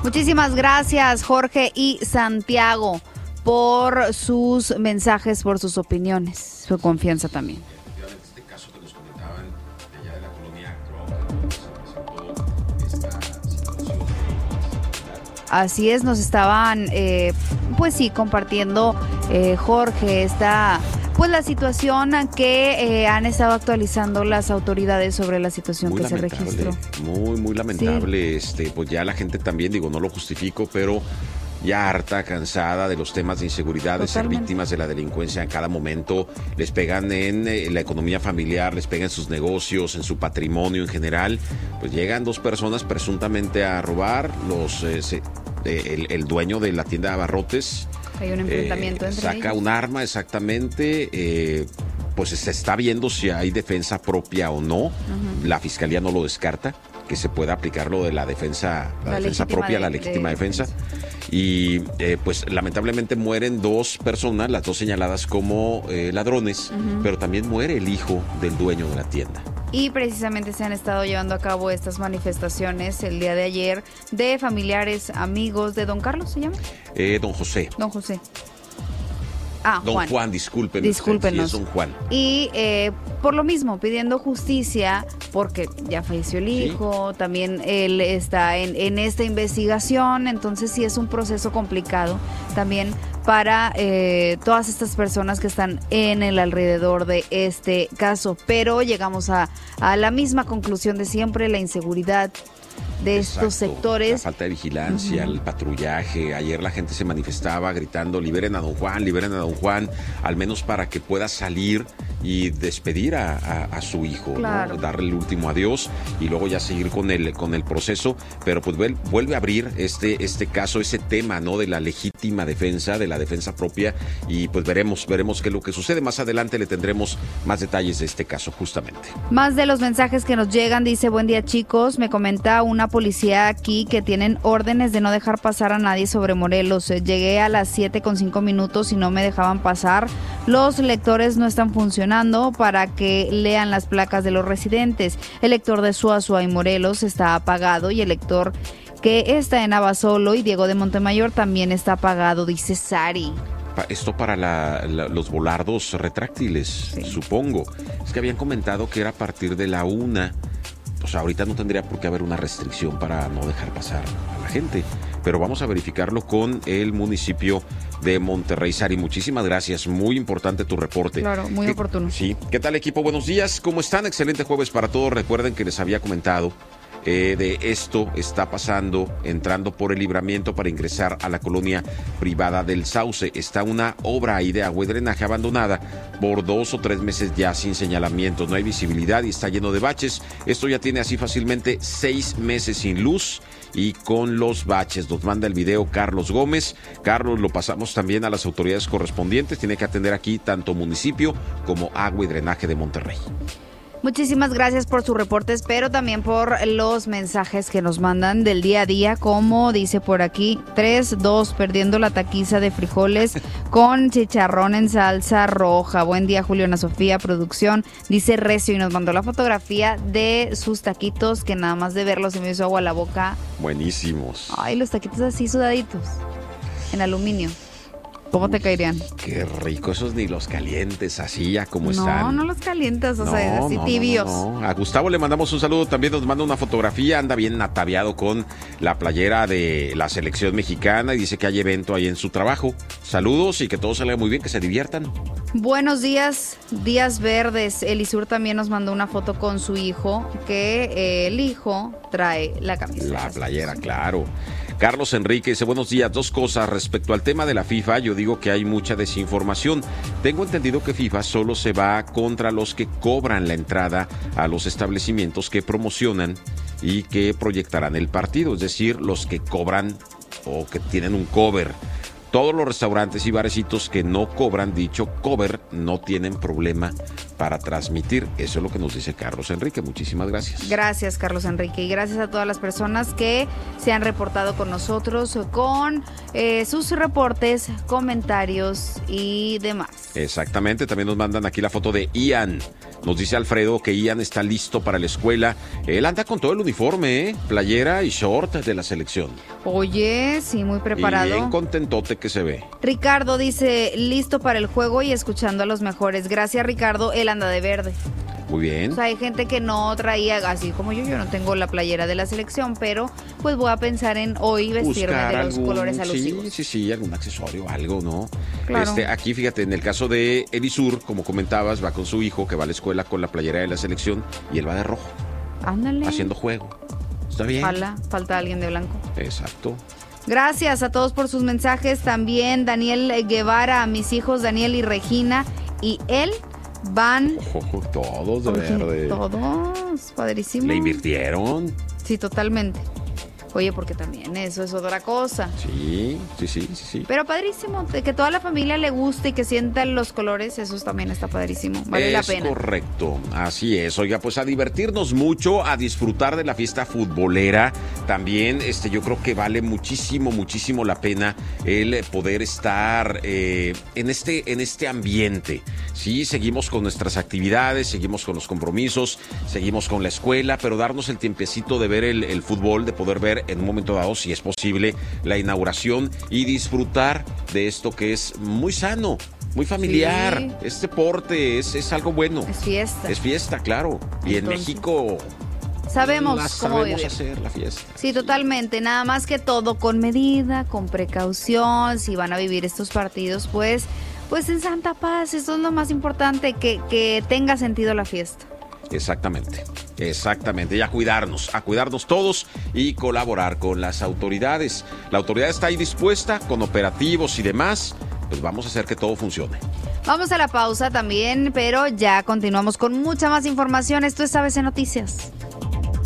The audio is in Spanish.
Muchísimas gracias, Jorge y Santiago, por sus mensajes, por sus opiniones, su confianza también. Este caso que nos comentaban de allá de la colonia Croma, se presentó esta situación. Así es, nos estaban, pues sí, compartiendo, Jorge, pues la situación que han estado actualizando las autoridades sobre la situación Muy que se registró. Muy lamentable. Sí. Pues ya la gente también, no lo justifico, pero ya harta, cansada de los temas de inseguridad, de ser víctimas de la delincuencia en cada momento. Les pegan en la economía familiar, les pegan en sus negocios, en su patrimonio en general. Pues llegan dos personas presuntamente a robar, el dueño de la tienda de abarrotes. Hay un enfrentamiento entre saca ellos. un arma, exactamente. Pues se está viendo si hay defensa propia o no. Uh-huh. La fiscalía no lo descarta, que se pueda aplicar lo de la defensa propia, la legítima defensa. Y pues lamentablemente mueren dos personas, las dos señaladas como ladrones, pero también muere el hijo del dueño de la tienda. Y precisamente se han estado llevando a cabo estas manifestaciones el día de ayer de familiares, amigos de don Carlos, ¿se llama? Don José. Don José. Don Juan, discúlpenos. Discúlpenos. Sí, es don Juan. Y por lo mismo, pidiendo justicia, porque ya falleció el hijo, ¿sí? También él está en esta investigación, entonces sí es un proceso complicado también para todas estas personas que están en el alrededor de este caso. Pero llegamos a la misma conclusión de siempre, la inseguridad de estos sectores. La falta de vigilancia, el patrullaje. Ayer la gente se manifestaba gritando, liberen a don Juan, al menos para que pueda salir y despedir a su hijo, claro, ¿no? Darle el último adiós y luego ya seguir con el proceso. Pero pues vuelve a abrir este caso, ese tema, ¿no? De la legítima defensa, de la defensa propia, y pues veremos qué es lo que sucede. Más adelante le tendremos más detalles de este caso, justamente. Más de los mensajes que nos llegan, dice: buen día, chicos, me comenta una policía aquí que tienen órdenes de no dejar pasar a nadie sobre Morelos. Llegué a las 7:05 y no me dejaban pasar. Los lectores no están funcionando para que lean las placas de los residentes. El lector de Suazua y Morelos está apagado y el lector que está en Abasolo y Diego de Montemayor también está apagado, dice Sari. Esto para los volardos retráctiles, sí, supongo. Es que habían comentado que era a partir de la 1:00. Pues ahorita no tendría por qué haber una restricción para no dejar pasar a la gente, pero vamos a verificarlo con el municipio de Monterrey. Sari, muchísimas gracias, muy importante tu reporte. Claro, muy oportuno. Sí. ¿Qué tal, equipo? Buenos días, ¿cómo están? Excelente jueves para todos. Recuerden que les había comentado de esto está pasando, entrando por el Libramiento para ingresar a la colonia privada del Sauce. Está una obra ahí de agua y drenaje abandonada por 2 o 3 meses ya sin señalamientos. No hay visibilidad y está lleno de baches. Esto ya tiene así fácilmente 6 meses sin luz y con los baches. Nos manda el video Carlos Gómez. Carlos, lo pasamos también a las autoridades correspondientes. Tiene que atender aquí tanto municipio como agua y drenaje de Monterrey. Muchísimas gracias por sus reportes, pero también por los mensajes que nos mandan del día a día, como dice por aquí: 3-2, perdiendo la taquiza de frijoles con chicharrón en salsa roja. Buen día, Julio, Ana Sofía, producción, dice Recio, y nos mandó la fotografía de sus taquitos, que nada más de verlos se me hizo agua a la boca. Buenísimos. Ay, los taquitos así sudaditos, en aluminio. ¿Cómo te caerían? Qué rico, esos ni los calientes, así ya como están. No los calientas, así tibios. No. A Gustavo le mandamos un saludo, también nos manda una fotografía, anda bien ataviado con la playera de la selección mexicana y dice que hay evento ahí en su trabajo. Saludos y que todo salga muy bien, que se diviertan. Buenos días, días verdes. Elisur también nos mandó una foto con su hijo, que el hijo trae la camisa. La playera, claro. Carlos Enrique dice: buenos días, 2 cosas respecto al tema de la FIFA. Yo digo que hay mucha desinformación. Tengo entendido que FIFA solo se va contra los que cobran la entrada a los establecimientos que promocionan y que proyectarán el partido, es decir, los que cobran o que tienen un cover. Todos los restaurantes y barecitos que no cobran dicho cover no tienen problema para transmitir. Eso es lo que nos dice Carlos Enrique. Muchísimas gracias. Gracias, Carlos Enrique, y gracias a todas las personas que se han reportado con nosotros con sus reportes, comentarios y demás. Exactamente. También nos mandan aquí la foto de Ian. Nos dice Alfredo que Ian está listo para la escuela. Él anda con todo el uniforme, playera y short de la selección. Oye, sí, muy preparado. Y bien contentote que se ve. Ricardo dice, listo para el juego y escuchando a los mejores. Gracias, Ricardo, él anda de verde. Muy bien. O sea, hay gente que no traía, así como yo no tengo la playera de la selección, pero pues voy a pensar en hoy vestirme de los colores alusivos. Sí, algún accesorio, algo, ¿no? Claro. Aquí, fíjate, en el caso de Elisur, como comentabas, va con su hijo que va a la escuela con la playera de la selección y él va de rojo. Ándale. Haciendo juego. Está bien. Falta alguien de blanco. Exacto. Gracias a todos por sus mensajes. También Daniel Guevara, a mis hijos Daniel y Regina, y él van... Todos de verde. Todos, padrísimo. ¿Le invirtieron? Sí, totalmente. Oye, porque también eso es otra cosa. Sí. Pero padrísimo, que toda la familia le guste y que sientan los colores, eso también está padrísimo, vale la pena. Es correcto, así es. Oiga, pues a divertirnos mucho, a disfrutar de la fiesta futbolera. También yo creo que vale muchísimo la pena el poder estar en este ambiente. Sí, seguimos con nuestras actividades, seguimos con los compromisos, seguimos con la escuela, pero darnos el tiempecito de ver el fútbol, de poder ver en un momento dado, si es posible, la inauguración y disfrutar de esto que es muy sano, muy familiar. Sí. Es deporte, es algo bueno. Es fiesta. Es fiesta, claro. Y entonces, en México sabemos cómo vivir. Hacer la fiesta. Sí, totalmente. Nada más que todo con medida, con precaución. Si van a vivir estos partidos, pues en santa paz. Eso es lo más importante, que tenga sentido la fiesta. Exactamente. Y a cuidarnos todos y colaborar con las autoridades. La autoridad está ahí dispuesta con operativos y demás, pues vamos a hacer que todo funcione. Vamos a la pausa también, pero ya continuamos con mucha más información. Esto es ABC Noticias.